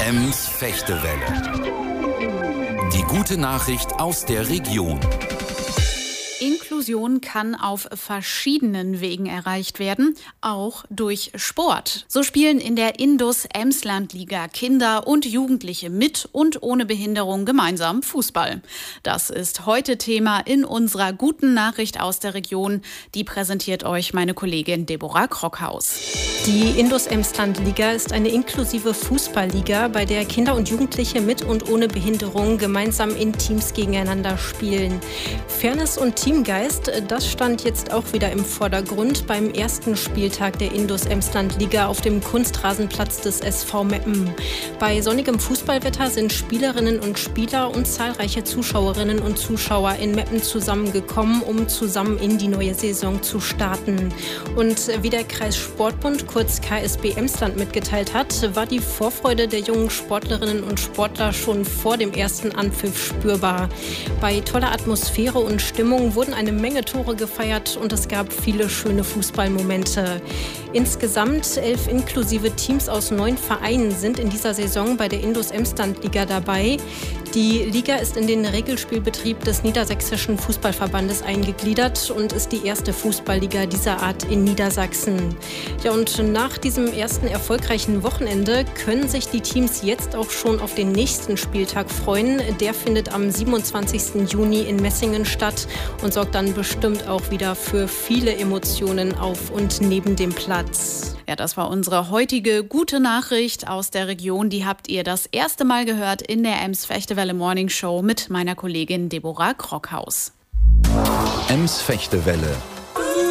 Ems-Fechtewelle. Die gute Nachricht aus der Region. Inklusion kann auf verschiedenen Wegen erreicht werden, auch durch Sport. So spielen in der Indus-Emsland-Liga Kinder und Jugendliche mit und ohne Behinderung gemeinsam Fußball. Das ist heute Thema in unserer guten Nachricht aus der Region. Die präsentiert euch meine Kollegin Deborah Krockhaus. Die Indus-Emsland-Liga ist eine inklusive Fußballliga, bei der Kinder und Jugendliche mit und ohne Behinderung gemeinsam in Teams gegeneinander spielen. Fairness und Teamgeist, das stand jetzt auch wieder im Vordergrund beim ersten Spieltag der Indus-Emsland-Liga auf dem Kunstrasenplatz des SV Meppen. Bei sonnigem Fußballwetter sind Spielerinnen und Spieler und zahlreiche Zuschauerinnen und Zuschauer in Meppen zusammengekommen, um zusammen in die neue Saison zu starten. Und wie der Kreissportbund, kurz KSB Emsland, mitgeteilt hat, war die Vorfreude der jungen Sportlerinnen und Sportler schon vor dem ersten Anpfiff spürbar. Bei toller Atmosphäre und Stimmung wurden eine Menge Tore gefeiert und es gab viele schöne Fußballmomente. Insgesamt 11 inklusive Teams aus 9 Vereinen sind in dieser Saison bei der Indus-Emsland-Liga dabei. Die Liga ist in den Regelspielbetrieb des Niedersächsischen Fußballverbandes eingegliedert und ist die erste Fußballliga dieser Art in Niedersachsen. Ja, und nach diesem ersten erfolgreichen Wochenende können sich die Teams jetzt auch schon auf den nächsten Spieltag freuen. Der findet am 27. Juni in Messingen statt und sorgt dann bestimmt auch wieder für viele Emotionen auf und neben dem Platz. Ja, das war unsere heutige gute Nachricht aus der Region. Die habt ihr das erste Mal gehört in der Ems-Fechtewelle Morning Show mit meiner Kollegin Deborah Krockhaus. Ems-Fechtewelle.